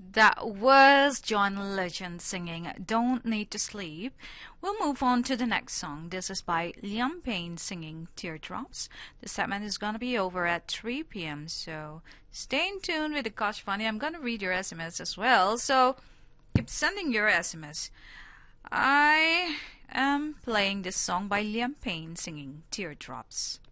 That was John Legend singing Don't Need to Sleep. We'll move on to the next song. This is by Liam Payne singing Teardrops. The segment is going to be over at 3 p.m. So stay in tune with the Kosh Funny. I'm going to read your SMS as well. So keep sending your SMS. I am playing this song by Liam Payne singing Teardrops.